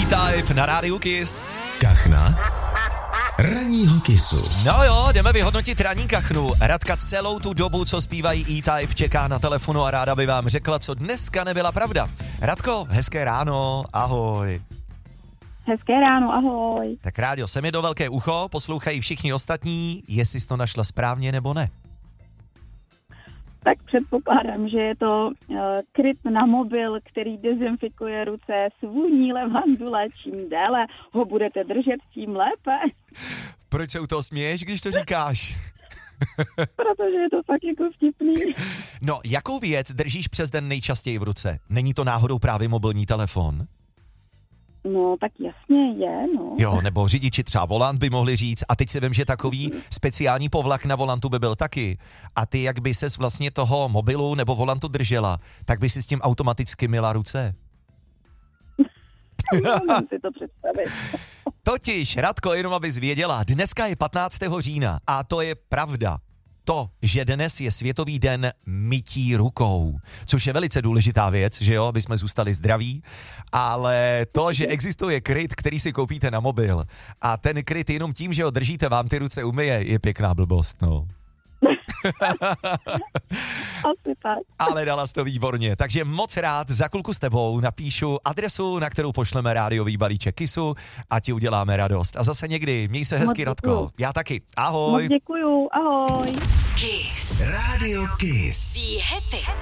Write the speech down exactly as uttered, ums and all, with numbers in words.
E-Type na rádiu Kiss. Kachna ranního Kissu. No jo, jdeme vyhodnotit ranní kachnu. Radka celou tu dobu, co zpívají E-Type, čeká na telefonu a ráda by vám řekla, co dneska nebyla pravda. Radko, hezké ráno, ahoj. Hezké ráno, ahoj. Tak rádio, sem je do velké ucho, poslouchají všichni ostatní, jestli jsi to našla správně nebo ne. Tak předpokládám, že je to uh, kryt na mobil, který dezinfikuje ruce s vůní levandule. Čím déle ho budete držet, tím lépe. Proč se u toho směješ, když to říkáš? Protože je to fakt jako vtipný. No, jakou věc držíš přes den nejčastěji v ruce? Není to náhodou právě mobilní telefon? No, tak jasně je, no. Jo, nebo řidiči třeba volant by mohli říct, a teď si vím, že takový speciální povlak na volantu by byl taky. A ty, jak by ses vlastně toho mobilu nebo volantu držela, tak by si s tím automaticky myla ruce. Můžu si to představit. Totiž, Radko, jenom abys věděla, dneska je patnáctého října a to je pravda. To, že dnes je Světový den mytí rukou, což je velice důležitá věc, že jo, aby jsme zůstali zdraví, ale to, že existuje kryt, který si koupíte na mobil a ten kryt jenom tím, že ho držíte, vám ty ruce umyje, je pěkná blbost, no. Asi tak. Ale dala jsi to výborně, takže moc rád za chvilku s tebou napíšu adresu, na kterou pošleme rádiový balíček Kissu a ti uděláme radost. A zase někdy, měj se hezky, Radko. Já taky. Ahoj. Moc děkuju, ahoj. Kiss. Radio Kiss. Be happy.